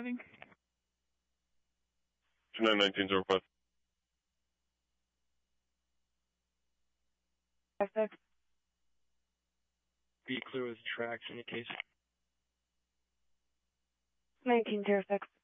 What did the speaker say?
driving? 291905. Be clear with tracks indication. 1906.